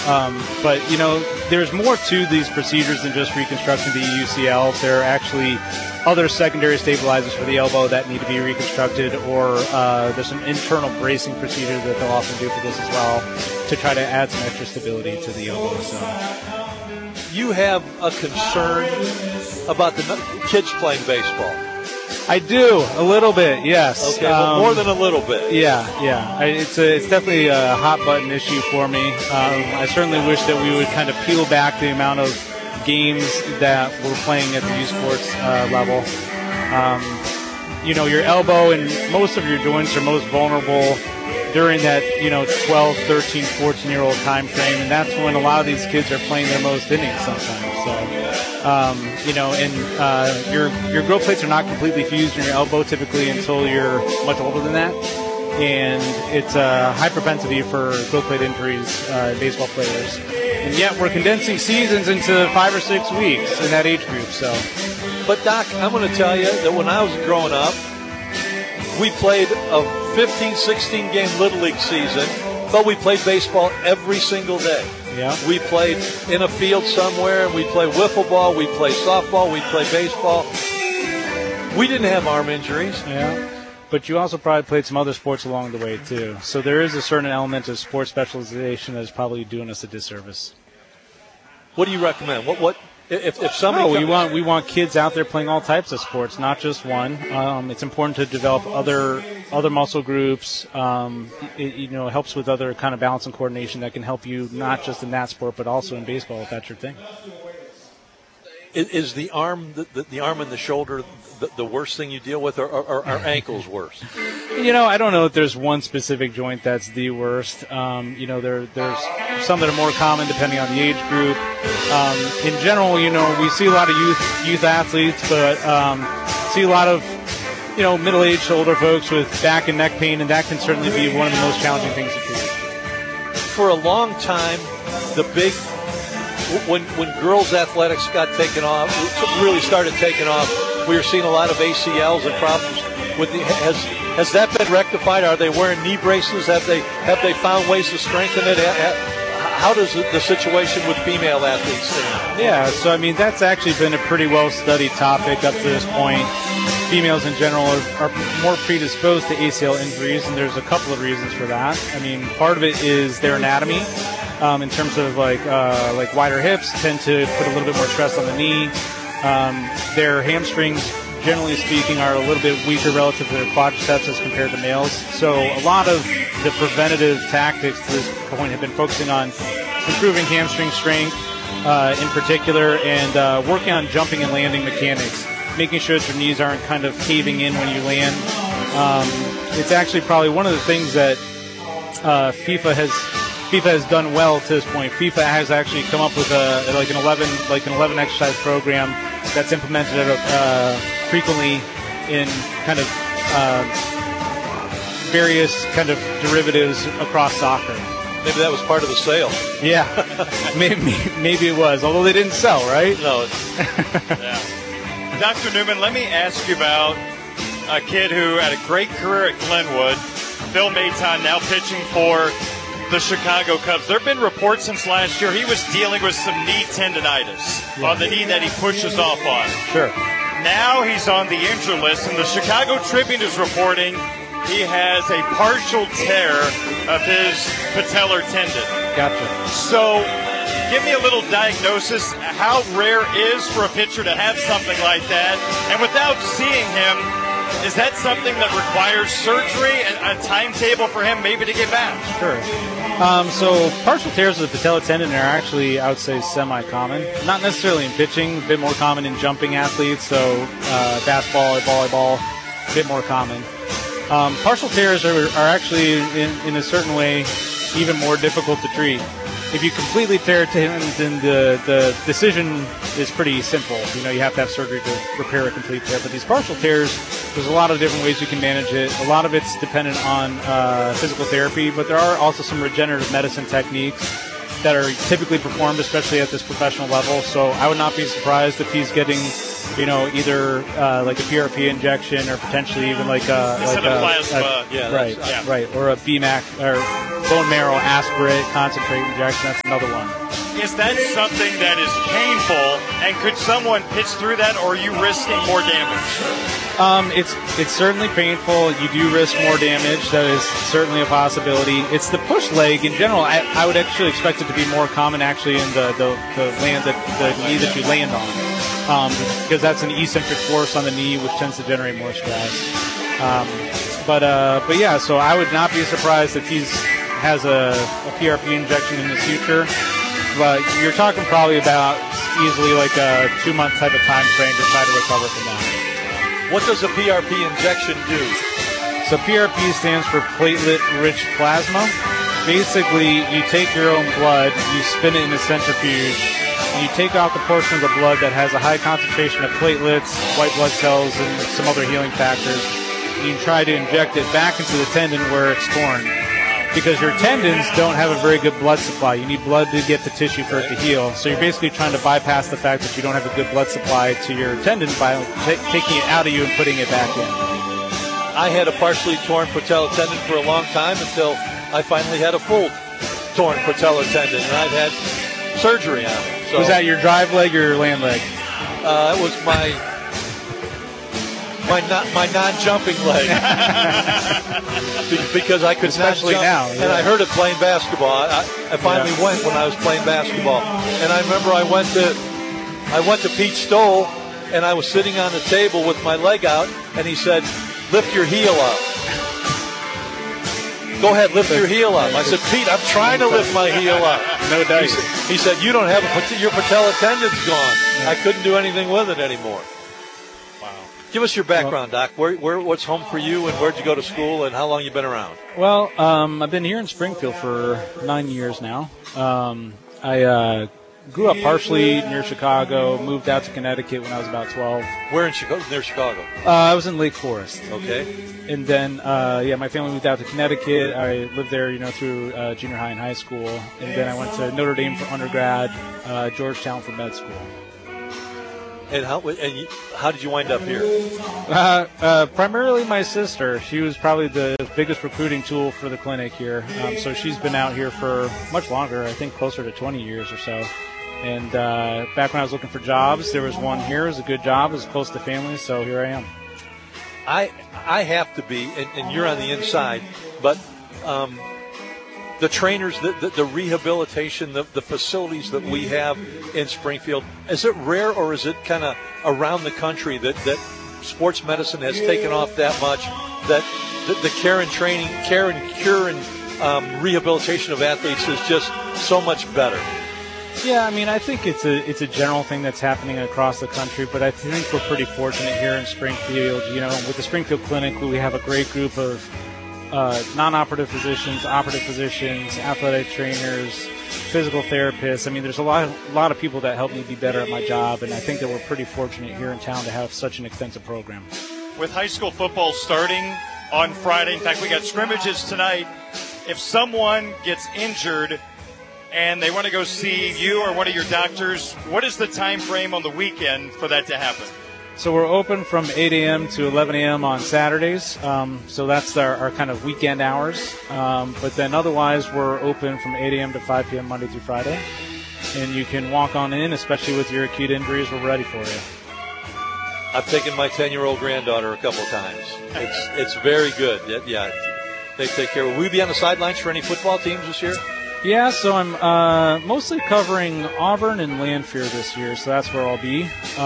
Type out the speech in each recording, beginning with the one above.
But, there's more to these procedures than just reconstruction of the UCL. There are actually other secondary stabilizers for the elbow that need to be reconstructed, or there's some internal bracing procedure that they'll often do for this as well to try to add some extra stability to the elbow. So, you have a concern about the kids playing baseball. I do, a little bit, yes. Okay, well, more than a little bit. Yeah. It's definitely a hot button issue for me. I certainly wish that we would kind of peel back the amount of games that we're playing at the youth sports level. Your elbow and most of your joints are most vulnerable during that 12, 13, 14-year-old time frame, and that's when a lot of these kids are playing their most innings sometimes. So, your growth plates are not completely fused in your elbow typically until you're much older than that, and it's a high propensity for growth plate injuries in baseball players. And yet we're condensing seasons into 5 or 6 weeks in that age group. So, but Doc, I'm going to tell you that when I was growing up, we played a 15, 16-game Little League season, but we played baseball every single day. Yeah. We played in a field somewhere. We played wiffle ball. We played softball. We played baseball. We didn't have arm injuries. Yeah. But you also probably played some other sports along the way, too. So there is a certain element of sports specialization that is probably doing us a disservice. What do you recommend? What if somebody... No, we want kids out there playing all types of sports, not just one. It's important to develop other muscle groups. It helps with other kind of balance and coordination that can help you not just in that sport, but also in baseball if that's your thing. Is the arm, the arm and the shoulder the worst thing you deal with, or are ankles worse? I don't know if there's one specific joint that's the worst. There's some that are more common depending on the age group. In general, we see a lot of youth athletes, but see a lot of middle-aged older folks with back and neck pain, and that can certainly be one of the most challenging things to treat. For a long time, when girls' athletics got taken off, really started taking off, we were seeing a lot of ACLs and problems with has that been rectified? Are they wearing knee braces? Have they found ways to strengthen it? How does the situation with female athletes stand? Yeah, so that's actually been a pretty well studied topic up to this point. Females in general are more predisposed to ACL injuries, and there's a couple of reasons for that. Part of it is their anatomy. In terms of like wider hips tend to put a little bit more stress on the knee. Their hamstrings, generally speaking, are a little bit weaker relative to their quadriceps as compared to males. So a lot of the preventative tactics to this point have been focusing on improving hamstring strength in particular, and working on jumping and landing mechanics, making sure that your knees aren't kind of caving in when you land. It's actually probably one of the things that FIFA has done well to this point. FIFA has actually come up with an 11 exercise program that's implemented frequently in kind of various kind of derivatives across soccer. Maybe that was part of the sale. Yeah, maybe it was, although they didn't sell, right? No. Yeah. Dr. Newman, let me ask you about a kid who had a great career at Glenwood, Phil Maton, now pitching for the Chicago Cubs. There have been reports since last year he was dealing with some knee tendonitis on the knee that he pushes off on. Sure. Now he's on the injured list, and the Chicago Tribune is reporting he has a partial tear of his patellar tendon. Gotcha. So give me a little diagnosis. How rare is for a pitcher to have something like that? And without seeing him, is that something that requires surgery and a timetable for him maybe to get back? Sure. So partial tears of the patellar tendon are actually, I would say, semi-common. Not necessarily in pitching, a bit more common in jumping athletes. So basketball or volleyball, a bit more common. Partial tears are actually, in a certain way, even more difficult to treat. If you completely tear a tendon, then the decision is pretty simple. You have to have surgery to repair a complete tear. But these partial tears, there's a lot of different ways you can manage it. A lot of it's dependent on physical therapy, but there are also some regenerative medicine techniques that are typically performed, especially at this professional level. So I would not be surprised if he's getting, either like a PRP injection or potentially even like a plasma. Right, or a BMAC or bone marrow aspirate concentrate injection. That's another one. Is that something that is painful, and could someone pitch through that, or are you risking more damage? It's certainly painful. You do risk more damage. That is certainly a possibility. It's the push leg in general. I would actually expect it to be more common actually in the knee that you land on, because that's an eccentric force on the knee, which tends to generate more stress. But yeah, so I would not be surprised if he has a PRP injection in the future. But you're talking probably about easily like a 2-month type of time frame to try to recover from that. What does a PRP injection do? So PRP stands for platelet-rich plasma. Basically, you take your own blood, you spin it in a centrifuge, and you take out the portion of the blood that has a high concentration of platelets, white blood cells, and some other healing factors. And you try to inject it back into the tendon where it's torn. Because your tendons don't have a very good blood supply. You need blood to get the tissue for it to heal. So you're basically trying to bypass the fact that you don't have a good blood supply to your tendon by taking it out of you and putting it back in. I had a partially torn patella tendon for a long time until I finally had a full torn patella tendon, and I've had surgery on it. So, was that your drive leg or your land leg? It was my non-jumping leg. Because I could especially not jump, now, yeah. And I heard it playing basketball. I finally went when I was playing basketball, and I remember I went to Pete Stoll, and I was sitting on the table with my leg out, and he said, "Lift your heel up." Go ahead, lift your heel up. I said, "Pete, I'm trying to lift my heel up." No doubt. He said, "You don't have your patella tendon's gone." I couldn't do anything with it anymore. Give us your background, Doc. What's home for you, and where'd you go to school, and how long you been around? Well, I've been here in Springfield for 9 years now. I grew up partially near Chicago, moved out to Connecticut when I was about 12. Where in Chicago? Near Chicago? I was in Lake Forest. Okay. And then, my family moved out to Connecticut. I lived there, through junior high and high school. And then I went to Notre Dame for undergrad, Georgetown for med school. And how did you wind up here? Primarily my sister. She was probably the biggest recruiting tool for the clinic here. So she's been out here for much longer, I think closer to 20 years or so. And back when I was looking for jobs, there was one here. It was a good job. It was close to family, so here I am. I have to be, and you're on the inside, but the trainers, the rehabilitation, the facilities that we have in Springfield, is it rare or is it kind of around the country that sports medicine has taken off that much, that the care and training, care and cure and rehabilitation of athletes is just so much better? Yeah, I mean, I think it's a general thing that's happening across the country, but I think we're pretty fortunate here in Springfield. With the Springfield Clinic, we have a great group of non-operative physicians, operative physicians, athletic trainers, physical therapists. I mean, there's a lot of people that help me be better at my job, and I think that we're pretty fortunate here in town to have such an extensive program. With high school football starting on Friday, in fact, we got scrimmages tonight. If someone gets injured and they want to go see you or one of your doctors, what is the time frame on the weekend for that to happen? So we're open from 8 a.m. to 11 a.m. on Saturdays. So that's our kind of weekend hours. But then otherwise, we're open from 8 a.m. to 5 p.m. Monday through Friday. And you can walk on in, especially with your acute injuries. We're ready for you. I've taken my 10-year-old granddaughter a couple times. It's very good. Yeah, they take care of it. Will we be on the sidelines for any football teams this year? Yeah, so I'm mostly covering Auburn and Lanphier this year, so that's where I'll be.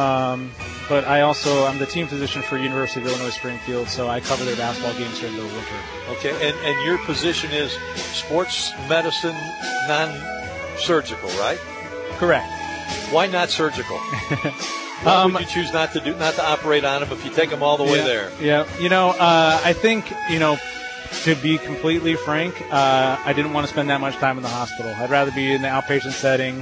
But I'm the team physician for University of Illinois Springfield, so I cover their basketball games during the winter. Okay, and your position is sports medicine, non-surgical, right? Correct. Why not surgical? Why would you choose not to operate on them if you take them all the way there? Yeah, I think, to be completely frank, I didn't want to spend that much time in the hospital. I'd rather be in the outpatient setting,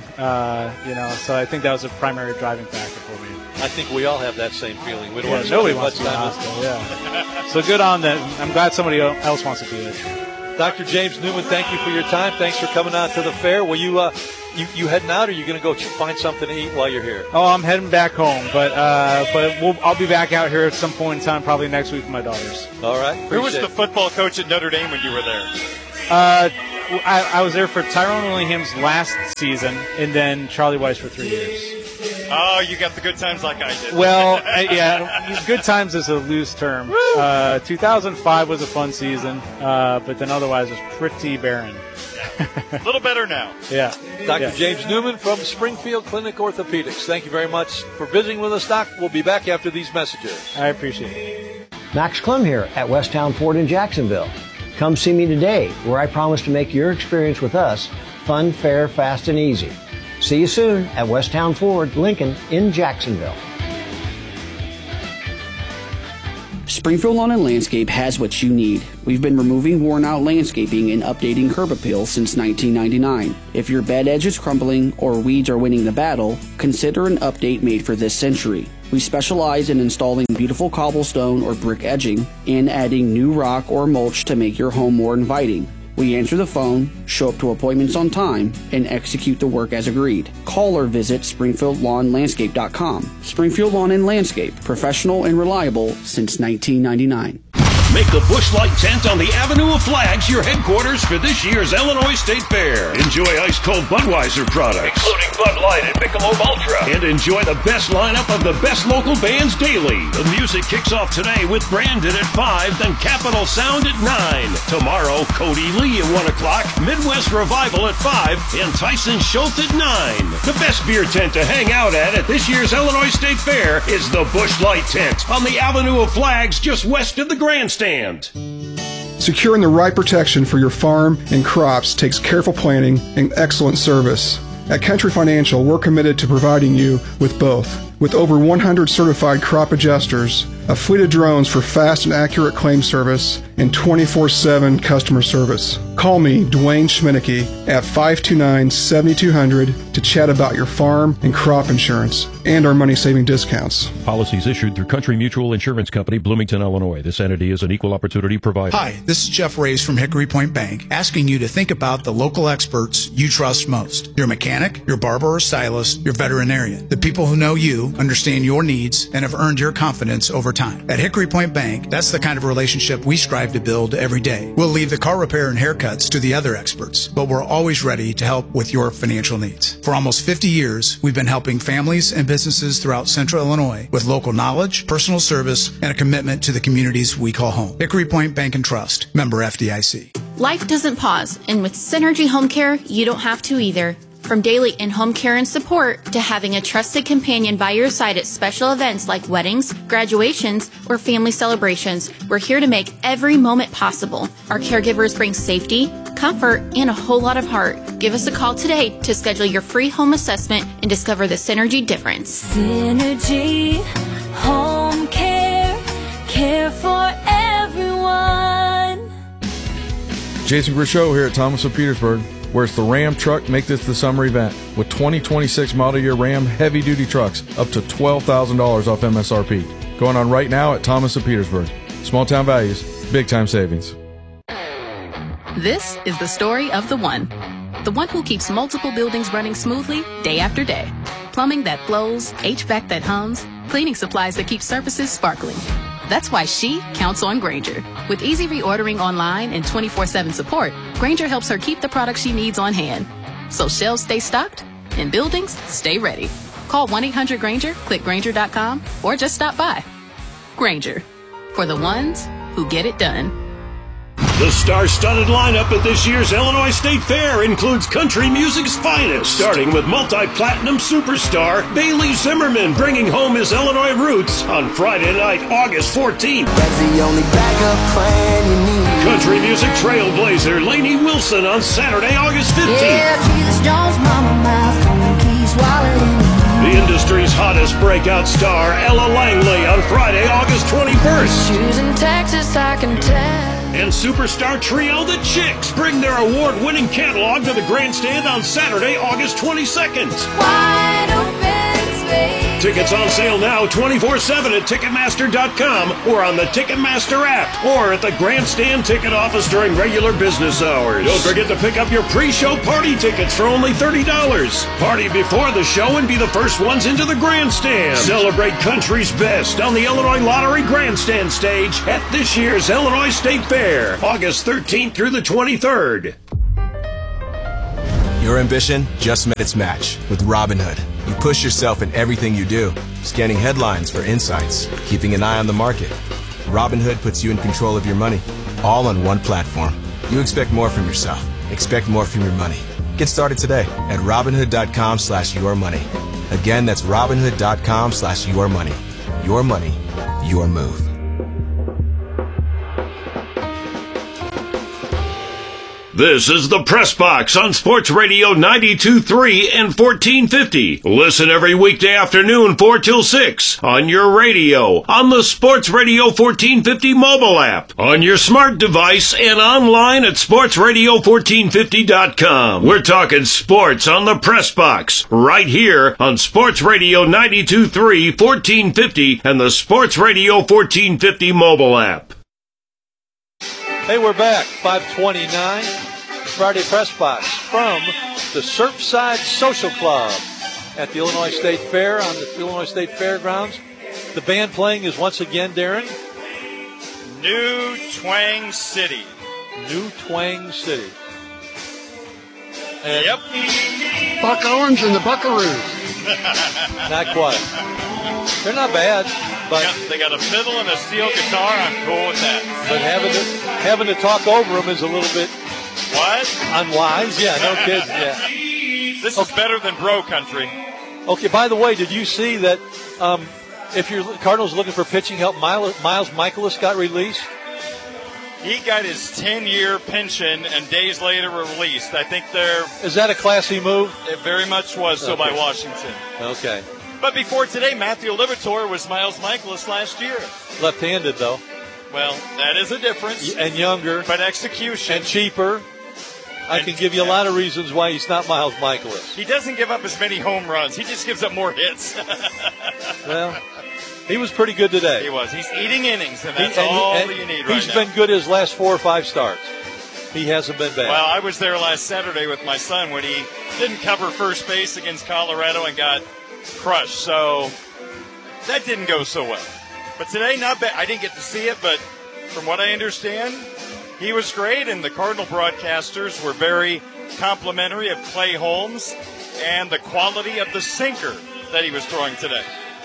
so I think that was a primary driving factor for me. I think we all have that same feeling. We don't want to nobody spend wants much to be in the time. hospital, yeah. So good on that. I'm glad somebody else wants to do it. Dr. James Newman, thank you for your time. Thanks for coming out to the fair. Will you heading out, or are you going to go find something to eat while you're here? Oh, I'm heading back home, but I'll be back out here at some point in time, probably next week with my daughters. All right. Who was the football coach at Notre Dame when you were there? I was there for Tyrone Willingham's last season, and then Charlie Weiss for 3 years. Oh, you got the good times like I did. Well, yeah, good times is a loose term. 2005 was a fun season, but then otherwise it was pretty barren. A little better now. Yeah. Dr. James Newman from Springfield Clinic Orthopedics. Thank you very much for visiting with us, Doc. We'll be back after these messages. I appreciate it. Max Clem here at Westtown Ford in Jacksonville. Come see me today, where I promise to make your experience with us fun, fair, fast, and easy. See you soon at Westtown Ford, Lincoln in Jacksonville. Springfield Lawn and Landscape has what you need. We've been removing worn-out landscaping and updating curb appeal since 1999. If your bed edge is crumbling or weeds are winning the battle, consider an update made for this century. We specialize in installing beautiful cobblestone or brick edging and adding new rock or mulch to make your home more inviting. We answer the phone, show up to appointments on time, and execute the work as agreed. Call or visit SpringfieldLawnLandscape.com. Springfield Lawn and Landscape, professional and reliable since 1999. Make the Busch Light tent on the Avenue of Flags your headquarters for this year's Illinois State Fair. Enjoy ice-cold Budweiser products, including Bud Light and Michelob Ultra. And enjoy the best lineup of the best local bands daily. The music kicks off today with Brandon at 5, then Capital Sound at 9. Tomorrow, Cody Lee at 1 o'clock, Midwest Revival at 5, and Tyson Schultz at 9. The best beer tent to hang out at this year's Illinois State Fair is the Busch Light tent on the Avenue of Flags just west of the grandstand. Securing the right protection for your farm and crops takes careful planning and excellent service. At Country Financial, we're committed to providing you with both. With over 100 certified crop adjusters, a fleet of drones for fast and accurate claim service, and 24/7 customer service. Call me, Dwayne Schminneke, at 529-7200 to chat about your farm and crop insurance and our money-saving discounts. Policies issued through Country Mutual Insurance Company, Bloomington, Illinois. This entity is an equal opportunity provider. Hi, this is Jeff Reyes from Hickory Point Bank, asking you to think about the local experts you trust most. Your mechanic, your barber or stylist, your veterinarian. The people who know you, understand your needs, and have earned your confidence over time. At Hickory Point Bank, that's the kind of relationship we strive to build every day. We'll leave the car repair and haircuts to the other experts, but we're always ready to help with your financial needs. For almost 50 years, we've been helping families and businesses throughout Central Illinois with local knowledge, personal service, and a commitment to the communities we call home. Hickory Point Bank and Trust, member FDIC. Life doesn't pause, and with Synergy Home Care, you don't have to either. From daily in-home care and support to having a trusted companion by your side at special events like weddings, graduations, or family celebrations, we're here to make every moment possible. Our caregivers bring safety, comfort, and a whole lot of heart. Give us a call today to schedule your free home assessment and discover the Synergy difference. Synergy Home Care, care for everyone. Jason Grishow here at Thomas of Petersburg, where it's the Ram truck make this the summer event with 2026 model year Ram heavy duty trucks up to $12,000 off MSRP. Going on right now at Thomas of Petersburg. Small town values, big time savings. This is the story of the one who keeps multiple buildings running smoothly day after day. Plumbing that flows, HVAC that hums, cleaning supplies that keep surfaces sparkling. That's why she counts on Grainger. With easy reordering online and 24/7 support, Grainger helps her keep the products she needs on hand. So shelves stay stocked and buildings stay ready. Call 1-800-GRAINGER, click Grainger.com, or just stop by. Grainger, for the ones who get it done. The star-studded lineup at this year's Illinois State Fair includes country music's finest, starting with multi-platinum superstar Bailey Zimmerman bringing home his Illinois roots on Friday night, August 14th. That's the only backup plan you need. Country music trailblazer Lainey Wilson on Saturday, August 15th. Yeah, Jesus Jones, Mama, my phone keys, wallet in the industry's hottest breakout star Ella Langley on Friday, August 21st. Shoes in Texas, I can tell. And superstar trio The Chicks bring their award-winning catalog to the grandstand on Saturday, August 22nd. Wide open space. Tickets on sale now 24/7 at Ticketmaster.com or on the Ticketmaster app or at the grandstand ticket office during regular business hours. Don't forget to pick up your pre-show party tickets for only $30. Party before the show and be the first ones into the grandstand. Celebrate country's best on the Illinois Lottery Grandstand stage at this year's Illinois State Fair, August 13th through the 23rd. Your ambition just met its match with Robinhood. You push yourself in everything you do, scanning headlines for insights, keeping an eye on the market. Robinhood puts you in control of your money, all on one platform. You expect more from yourself. Expect more from your money. Get started today at Robinhood.com/yourmoney. Again, that's Robinhood.com/yourmoney. Your money, your move. This is the Press Box on Sports Radio 92.3 and 1450. Listen every weekday afternoon 4 till 6 on your radio, on the Sports Radio 1450 mobile app, on your smart device, and online at sportsradio1450.com. We're talking sports on the Press Box right here on Sports Radio 92.3, 1450 and the Sports Radio 1450 mobile app. Hey, we're back. 5:29. Friday Press Box from the Surfside Social Club at the Illinois State Fair on the Illinois State Fairgrounds. The band playing is once again, Darren, New Twang City. New Twang City. And yep. Buck Owens and the Buckaroos. Not quite. They're not bad, but they got a fiddle and a steel guitar. I'm cool with that. But having to talk over them is a little bit unwise. Yeah, no kidding. Yeah. This is better than Bro Country. Okay. By the way, did you see that? If your Cardinals looking for pitching help, Miles Michaelis got released. He got his 10-year pension and days later released. I think Is that a classy move? It very much was so by Washington. Okay. But before today, Matthew Liberatore was Miles Michaelis last year. Left-handed, though. Well, that is a difference. And younger. But execution. And cheaper. I can give you a lot of reasons why he's not Miles Michaelis. He doesn't give up as many home runs. He just gives up more hits. Well, he was pretty good today. He was. He's eating innings, and that's all you need right now. He's been good his last 4 or 5 starts. He hasn't been bad. Well, I was there last Saturday with my son when he didn't cover first base against Colorado and got crushed. So that didn't go so well. But today, not bad. I didn't get to see it, but from what I understand, he was great, and the Cardinal broadcasters were very complimentary of Clay Holmes and the quality of the sinker that he was throwing today.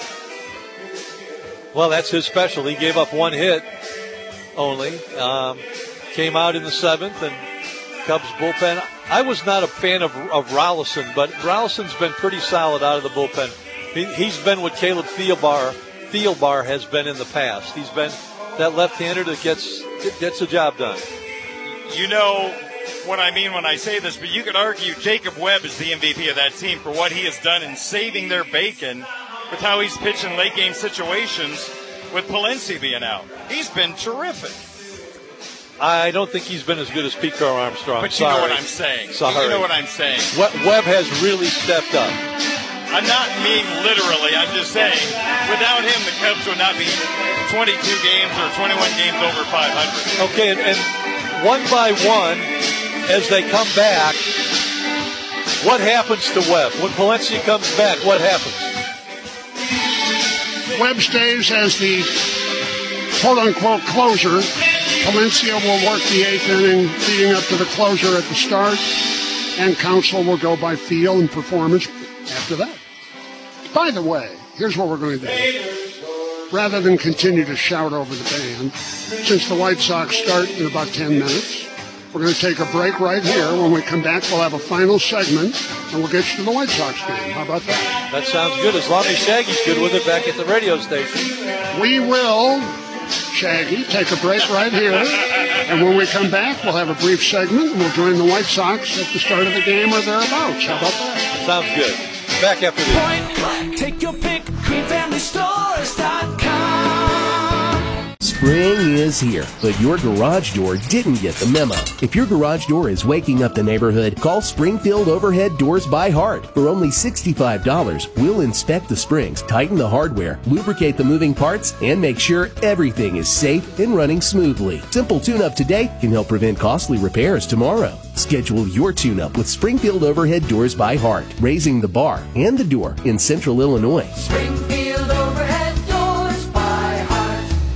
Well, that's his special. He gave up 1 hit only. Came out in the 7th, and Cubs bullpen. I was not a fan of Rollison, but Rollison's been pretty solid out of the bullpen. He's been what Caleb Thielbar has been in the past. He's been that left-hander that gets the job done. You know what I mean when I say this, but you could argue Jacob Webb is the MVP of that team for what he has done in saving their bacon with how he's pitched in late-game situations with Palencia being out. He's been terrific. I don't think he's been as good as Pete Crow Armstrong. But you know what I'm saying. Sorry. You know what I'm saying. Webb has really stepped up. I'm not meaning literally. I'm just saying, without him, the Cubs would not be 22 games or 21 games over 500. Okay, and one by one, as they come back, what happens to Webb? When Palencia comes back, what happens? Webb stays as the quote-unquote closer. Palencia will work the 8th inning leading up to the closer at the start, and Counsell will go by feel and performance after that. By the way, here's what we're going to do. Rather than continue to shout over the band, since the White Sox start in about 10 minutes, we're going to take a break right here. When we come back, we'll have a final segment, and we'll get you to the White Sox game. How about that? That sounds good, as long as Shaggy's good with it back at the radio station. We will, Shaggy, take a break right here, and when we come back, we'll have a brief segment, and we'll join the White Sox at the start of the game or thereabouts. How about that? Sounds good. Back after this. Point, take your pick, greenfamilystores.com. Spring is here, but your garage door didn't get the memo. If your garage door is waking up the neighborhood, call Springfield Overhead Doors by Hart. For only $65, we'll inspect the springs, tighten the hardware, lubricate the moving parts, and make sure everything is safe and running smoothly. Simple tune-up today can help prevent costly repairs tomorrow. Schedule your tune-up with Springfield Overhead Doors by Hart, raising the bar and the door in Central Illinois. Springfield Overhead Doors by Hart.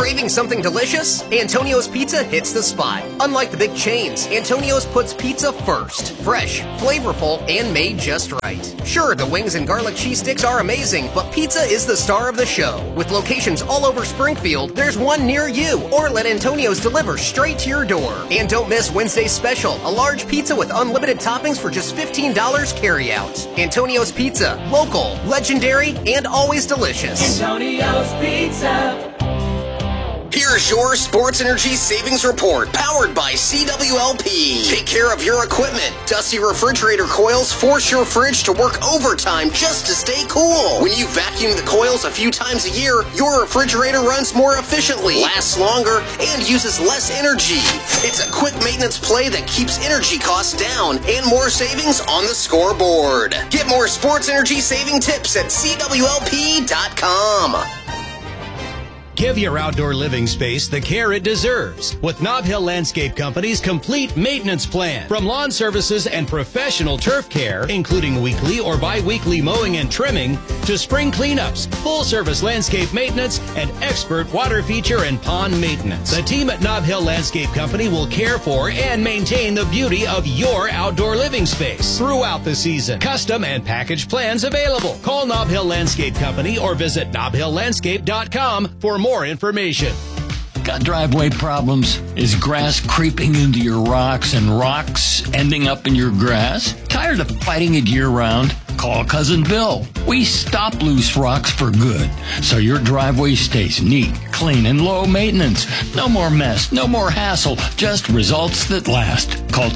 Craving something delicious? Antonio's Pizza hits the spot. Unlike the big chains, Antonio's puts pizza first. Fresh, flavorful, and made just right. Sure, the wings and garlic cheese sticks are amazing, but pizza is the star of the show. With locations all over Springfield, there's one near you. Or let Antonio's deliver straight to your door. And don't miss Wednesday's special, a large pizza with unlimited toppings for just $15 carry out. Antonio's Pizza, local, legendary, and always delicious. Antonio's Pizza. Here's your Sports Energy Savings Report, powered by CWLP. Take care of your equipment. Dusty refrigerator coils force your fridge to work overtime just to stay cool. When you vacuum the coils a few times a year, your refrigerator runs more efficiently, lasts longer, and uses less energy. It's a quick maintenance play that keeps energy costs down and more savings on the scoreboard. Get more sports energy saving tips at CWLP.com. Give your outdoor living space the care it deserves with Nob Hill Landscape Company's complete maintenance plan. From lawn services and professional turf care, including weekly or bi-weekly mowing and trimming, to spring cleanups, full-service landscape maintenance, and expert water feature and pond maintenance. The team at Nob Hill Landscape Company will care for and maintain the beauty of your outdoor living space throughout the season. Custom and package plans available. Call Nob Hill Landscape Company or visit nobhilllandscape.com for more information. Got driveway problems? Is grass creeping into your rocks and rocks ending up in your grass? Tired of fighting it year-round? Call Cousin Bill. We stop loose rocks for good, so your driveway stays neat, clean, and low maintenance. No more mess, no more hassle, just results that last. Call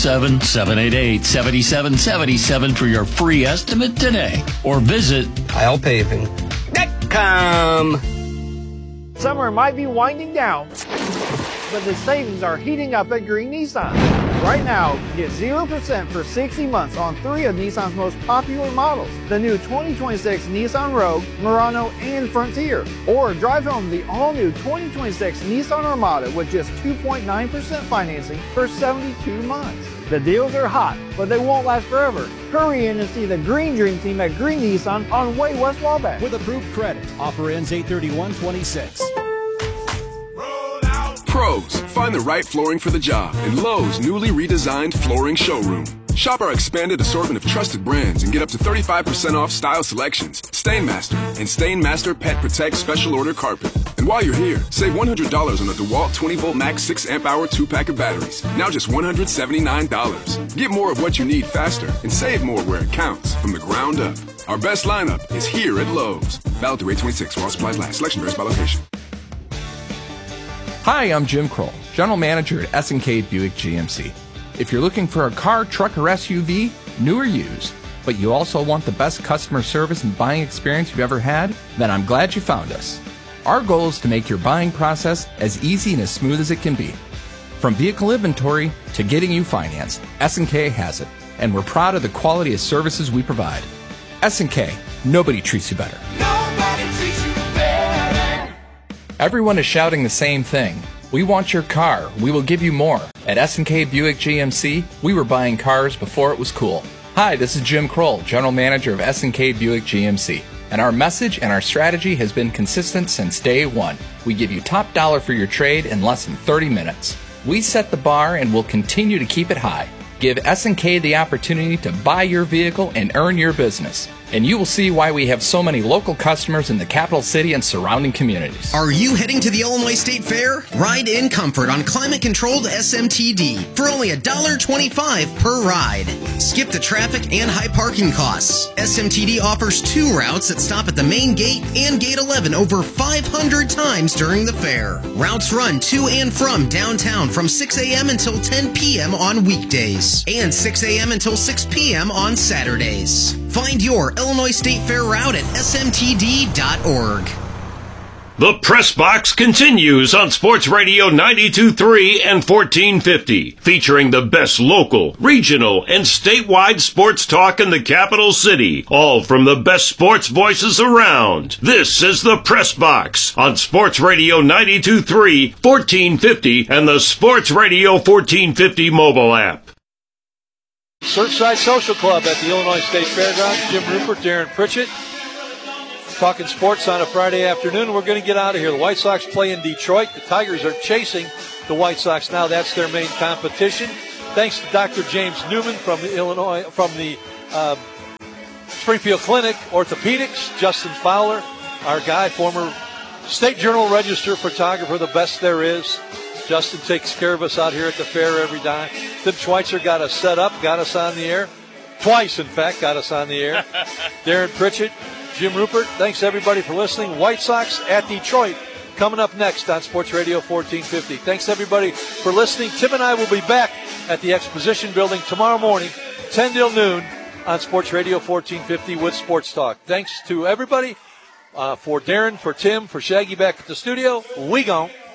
217-788-7777 for your free estimate today, or visit KylePaving.com. Summer might be winding down, but the savings are heating up at Green Nissan. Right now, get 0% for 60 months on 3 of Nissan's most popular models. The new 2026 Nissan Rogue, Murano, and Frontier. Or drive home the all-new 2026 Nissan Armada with just 2.9% financing for 72 months. The deals are hot, but they won't last forever. Hurry in and see the Green Dream Team at Green Nissan on Way West Wabash. With approved credit. Offer ends 8/31/26. Pros, find the right flooring for the job in Lowe's newly redesigned flooring showroom. Shop our expanded assortment of trusted brands and get up to 35% off style selections, Stainmaster, and Stainmaster Pet Protect Special Order Carpet. And while you're here, save $100 on a DeWalt 20-volt max 6-amp-hour 2-pack of batteries. Now just $179. Get more of what you need faster and save more where it counts from the ground up. Our best lineup is here at Lowe's. Valid through 8/26 while supplies last. Selection varies by location. Hi, I'm Jim Kroll, General Manager at S&K Buick GMC. If you're looking for a car, truck, or SUV, new or used, but you also want the best customer service and buying experience you've ever had, then I'm glad you found us. Our goal is to make your buying process as easy and as smooth as it can be. From vehicle inventory to getting you financed, S&K has it, and we're proud of the quality of services we provide. S&K, nobody treats you better. Nobody treats you better. Everyone is shouting the same thing. We want your car. We will give you more. At S&K Buick GMC, we were buying cars before it was cool. Hi, this is Jim Kroll, General Manager of S&K Buick GMC. And our message and our strategy has been consistent since day one. We give you top dollar for your trade in less than 30 minutes. We set the bar and will continue to keep it high. Give S&K the opportunity to buy your vehicle and earn your business. And you will see why we have so many local customers in the capital city and surrounding communities. Are you heading to the Illinois State Fair? Ride in comfort on climate-controlled SMTD for only $1.25 per ride. Skip the traffic and high parking costs. SMTD offers 2 routes that stop at the main gate and Gate 11 over 500 times during the fair. Routes run to and from downtown from 6 a.m. until 10 p.m. on weekdays and 6 a.m. until 6 p.m. on Saturdays. Find your Illinois State Fair route at smtd.org. The Press Box continues on Sports Radio 92.3 and 1450, featuring the best local, regional, and statewide sports talk in the capital city, all from the best sports voices around. This is the Press Box on Sports Radio 92.3, 1450, and the Sports Radio 1450 mobile app. Surfside Social Club at the Illinois State Fairgrounds. Jim Rupert, Darren Pritchett. talking sports on a Friday afternoon. We're going to get out of here. The White Sox play in Detroit. The Tigers are chasing the White Sox now. That's their main competition. Thanks to Dr. James Newman from the Springfield Clinic Orthopedics. Justin Fowler, our guy, former State Journal Register photographer, the best there is. Justin takes care of us out here at the fair every time. Tim Schweitzer got us set up, got us on the air. Twice, in fact, got us on the air. Darren Pritchett, Jim Rupert, thanks everybody for listening. White Sox at Detroit coming up next on Sports Radio 1450. Thanks everybody for listening. Tim and I will be back at the Exposition Building tomorrow morning, 10 till noon on Sports Radio 1450 with Sports Talk. Thanks to everybody, for Darren, for Tim, for Shaggy back at the studio. We gone.